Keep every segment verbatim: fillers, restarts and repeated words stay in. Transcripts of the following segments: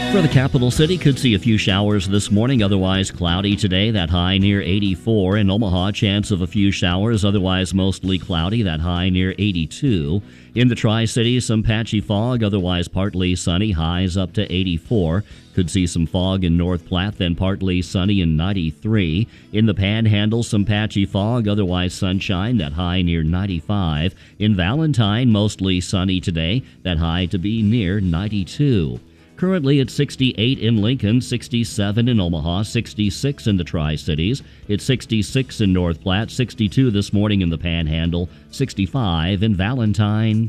For the capital city, could see a few showers this morning, otherwise cloudy today, that high near eighty-four. In Omaha, chance of a few showers, otherwise mostly cloudy, that high near eighty-two. In the Tri-Cities, some patchy fog, otherwise partly sunny, highs up to eighty-four. Could see some fog in North Platte, then partly sunny in ninety-three. In the Panhandle, some patchy fog, otherwise sunshine, that high near ninety-five. In Valentine, mostly sunny today, that high to be near ninety-two. Currently it's sixty-eight in Lincoln, sixty-seven in Omaha, sixty-six in the Tri-Cities. It's sixty-six in North Platte, sixty-two this morning in the Panhandle, sixty-five in Valentine.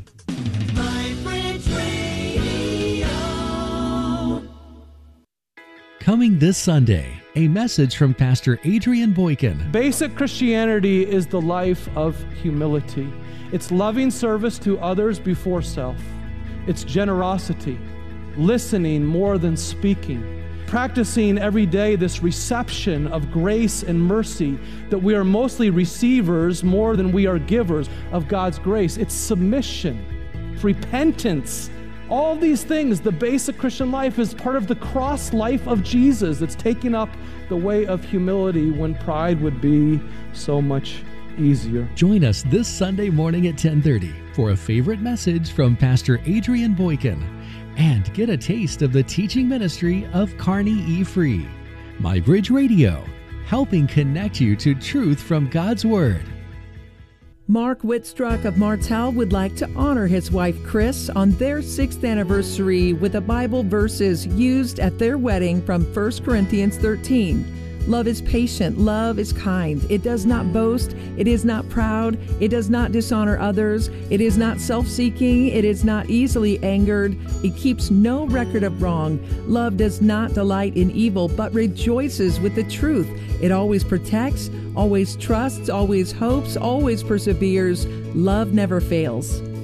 Coming this Sunday, a message from Pastor Adrian Boykin. Basic Christianity is the life of humility. It's loving service to others before self. It's generosity. Listening more than speaking, practicing every day this reception of grace and mercy, that we are mostly receivers more than we are givers of God's grace. It's submission, repentance, all these things. The basic Christian life is part of the cross life of Jesus. It's taking up the way of humility when pride would be so much easier. Join us this Sunday morning at ten thirty for a favorite message from Pastor Adrian Boykin, and get a taste of the teaching ministry of Carney E. Free. MyBridge Radio, helping connect you to truth from God's Word. Mark Whitstruck of Martell would like to honor his wife Chris on their sixth anniversary with the Bible verses used at their wedding from First Corinthians thirteen. Love is patient. Love is kind. It does not boast. It is not proud. It does not dishonor others. It is not self-seeking. It is not easily angered. It keeps no record of wrong. Love does not delight in evil, but rejoices with the truth. It always protects, always trusts, always hopes, always perseveres. Love never fails.